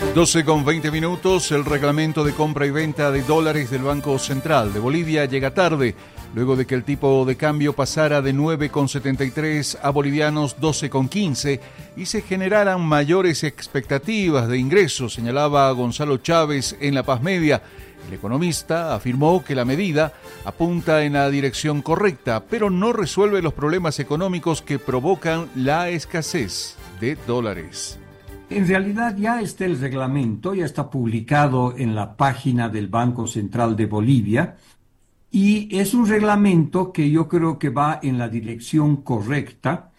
12:20, el reglamento de compra y venta de dólares del Banco Central de Bolivia llega tarde, luego de que el tipo de cambio pasara de 9,73 a bolivianos 12,15 y se generaran mayores expectativas de ingresos, señalaba Gonzalo Chávez en La Paz Media. El economista afirmó que la medida apunta en la dirección correcta, pero no resuelve los problemas económicos que provocan la escasez de dólares. En realidad ya está el reglamento, ya está publicado en la página del Banco Central de Bolivia y es un reglamento que yo creo que va en la dirección correcta.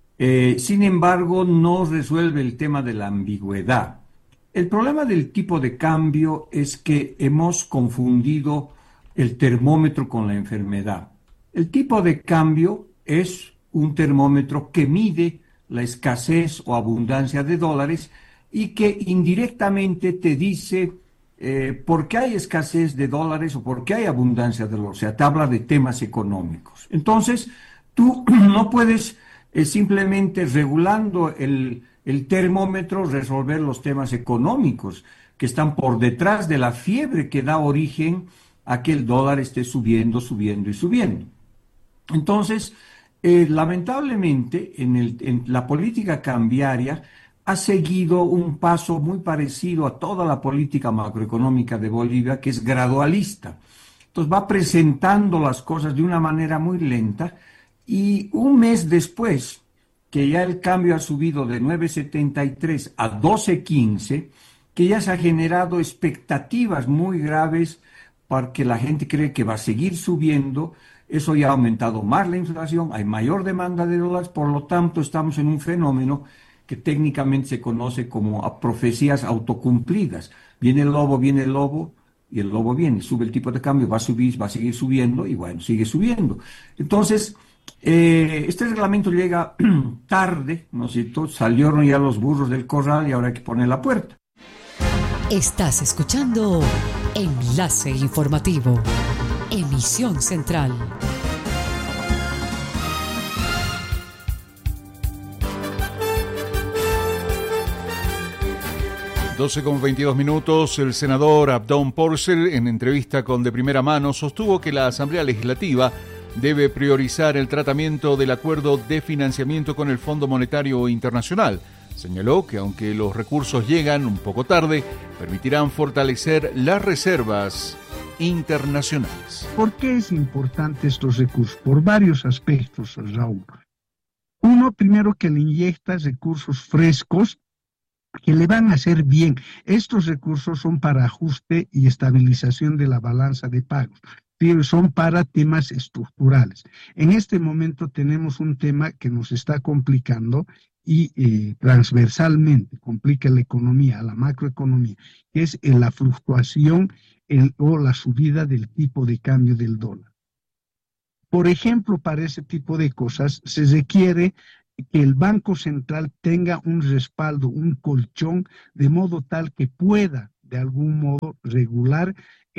Sin embargo, no resuelve el tema de la ambigüedad. El problema del tipo de cambio es que hemos confundido el termómetro con la enfermedad. El tipo de cambio es un termómetro que mide la escasez o abundancia de dólares y que indirectamente te dice por qué hay escasez de dólares o por qué hay abundancia de dólares. O sea, te habla de temas económicos. Entonces, tú no puedes simplemente regulando el termómetro resolver los temas económicos que están por detrás de la fiebre que da origen a que el dólar esté subiendo, subiendo y subiendo. Entonces, lamentablemente, en la política cambiaria ha seguido un paso muy parecido a toda la política macroeconómica de Bolivia, que es gradualista. Entonces va presentando las cosas de una manera muy lenta y un mes después, que ya el cambio ha subido de 9,73 a 12,15, que ya se ha generado expectativas muy graves para que la gente cree que va a seguir subiendo. Eso ya ha aumentado más la inflación, hay mayor demanda de dólares, por lo tanto estamos en un fenómeno que técnicamente se conoce como profecías autocumplidas. Viene el lobo y el lobo viene, sube el tipo de cambio, va a subir, va a seguir subiendo y bueno, sigue subiendo. Entonces, este reglamento llega tarde, ¿no es cierto? Salieron ya los burros del corral y ahora hay que poner la puerta. Estás escuchando Enlace Informativo. Emisión Central. (12:22), el senador Abdón Porcel, en entrevista con De Primera Mano, sostuvo que la Asamblea Legislativa debe priorizar el tratamiento del acuerdo de financiamiento con el Fondo Monetario Internacional. Señaló que aunque los recursos llegan un poco tarde, permitirán fortalecer las reservas internacionales. ¿Por qué es importante estos recursos? Por varios aspectos, Raúl. Uno, primero, que le inyecta recursos frescos que le van a hacer bien. Estos recursos son para ajuste y estabilización de la balanza de pagos. Son para temas estructurales. En este momento tenemos un tema que nos está complicando y transversalmente complica la economía, la macroeconomía, que es la fluctuación o la subida del tipo de cambio del dólar. Por ejemplo, para ese tipo de cosas se requiere que el Banco Central tenga un respaldo, un colchón, de modo tal que pueda, de algún modo, regular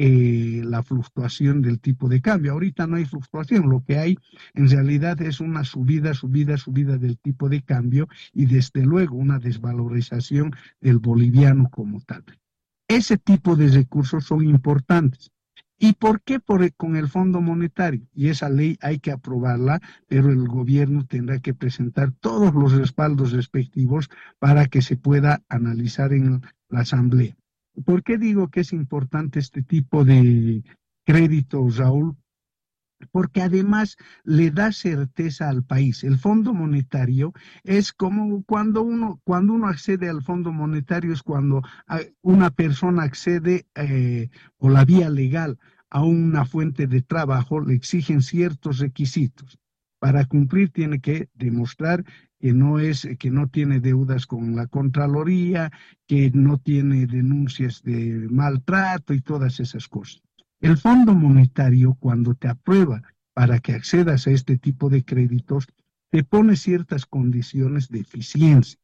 la fluctuación del tipo de cambio. Ahorita no hay fluctuación, lo que hay en realidad es una subida del tipo de cambio y desde luego una desvalorización del boliviano como tal. Ese tipo de recursos son importantes. ¿Y por qué? Con el Fondo Monetario. Y esa ley hay que aprobarla, pero el gobierno tendrá que presentar todos los respaldos respectivos para que se pueda analizar en la Asamblea. ¿Por qué digo que es importante este tipo de crédito, Raúl? Porque además le da certeza al país. El Fondo Monetario es como cuando uno accede al Fondo Monetario, es cuando una persona accede por la vía legal a una fuente de trabajo, le exigen ciertos requisitos. Para cumplir tiene que demostrar que no tiene deudas con la Contraloría, que no tiene denuncias de maltrato y todas esas cosas. El Fondo Monetario, cuando te aprueba para que accedas a este tipo de créditos, te pone ciertas condiciones de eficiencia.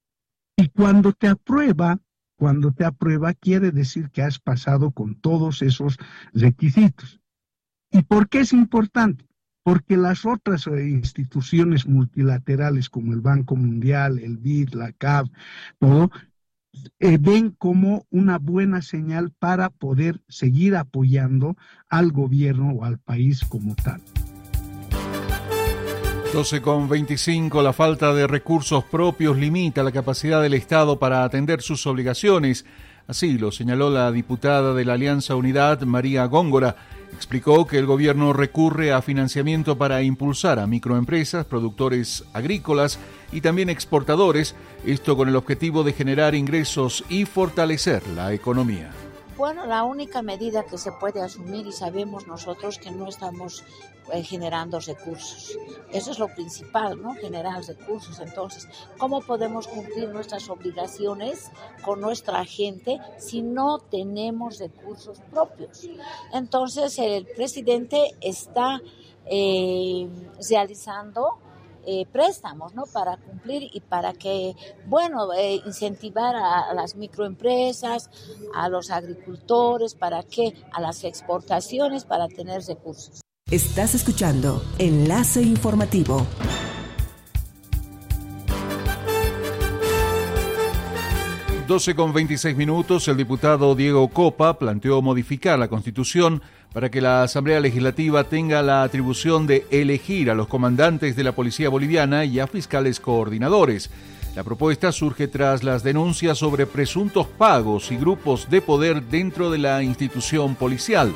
Y cuando te aprueba, quiere decir que has pasado con todos esos requisitos. ¿Y por qué es importante? Porque las otras instituciones multilaterales como el Banco Mundial, el BID, la CAF, todo, ven como una buena señal para poder seguir apoyando al gobierno o al país como tal. 12:25, la falta de recursos propios limita la capacidad del Estado para atender sus obligaciones. Así lo señaló la diputada de la Alianza Unidad, María Góngora. Explicó que el gobierno recurre a financiamiento para impulsar a microempresas, productores agrícolas y también exportadores, esto con el objetivo de generar ingresos y fortalecer la economía. Bueno, la única medida que se puede asumir, y sabemos nosotros que no estamos generando recursos. Eso es lo principal, ¿no? Generar recursos. Entonces, ¿cómo podemos cumplir nuestras obligaciones con nuestra gente si no tenemos recursos propios? Entonces, el presidente está realizando préstamos, ¿no? Para cumplir y para que, incentivar a las microempresas, a los agricultores, para que a las exportaciones, para tener recursos. Estás escuchando Enlace Informativo. (12:26), el diputado Diego Copa planteó modificar la Constitución para que la Asamblea Legislativa tenga la atribución de elegir a los comandantes de la Policía Boliviana y a fiscales coordinadores. La propuesta surge tras las denuncias sobre presuntos pagos y grupos de poder dentro de la institución policial.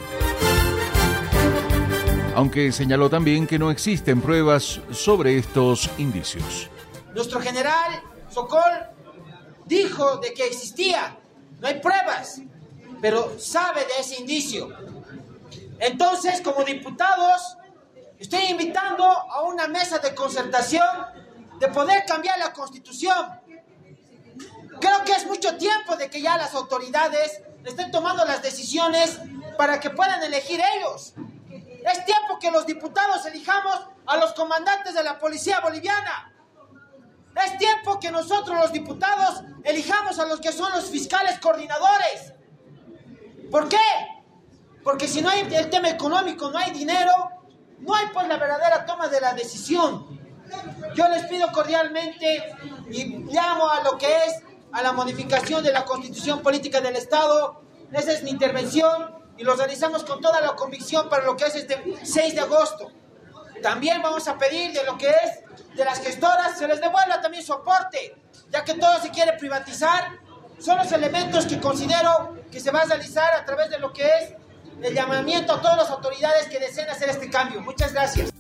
Aunque señaló también que no existen pruebas sobre estos indicios. Nuestro general Sokol dijo de que existía, no hay pruebas, pero sabe de ese indicio. Entonces, como diputados, estoy invitando a una mesa de concertación de poder cambiar la Constitución. Creo que es mucho tiempo de que ya las autoridades estén tomando las decisiones para que puedan elegir ellos. Es tiempo que los diputados elijamos a los comandantes de la Policía Boliviana. Es tiempo que nosotros los diputados elijamos a los que son los fiscales coordinadores. ¿Por qué? Porque si no hay el tema económico, no hay dinero, no hay pues la verdadera toma de la decisión. Yo les pido cordialmente y llamo a lo que es a la modificación de la Constitución Política del Estado. Esa es mi intervención y lo realizamos con toda la convicción para lo que es este 6 de agosto. También vamos a pedir de lo que es de las gestoras, se les devuelva también su aporte, ya que todo se quiere privatizar. Son los elementos que considero que se va a realizar a través de lo que es el llamamiento a todas las autoridades que deseen hacer este cambio. Muchas gracias.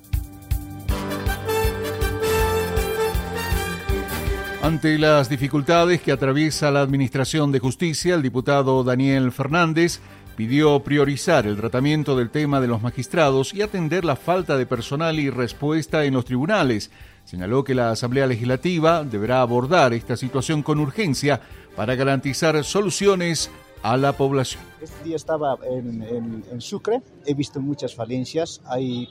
Ante las dificultades que atraviesa la Administración de Justicia, el diputado Daniel Fernández pidió priorizar el tratamiento del tema de los magistrados y atender la falta de personal y respuesta en los tribunales. Señaló que la Asamblea Legislativa deberá abordar esta situación con urgencia para garantizar soluciones a la población. Este día estaba en Sucre, he visto muchas falencias,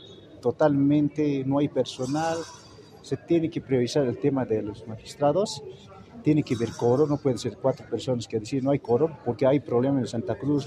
no hay personal, se tiene que priorizar el tema de los magistrados, tiene que haber quórum, no pueden ser 4 personas que decir no hay quórum, porque hay problemas en Santa Cruz,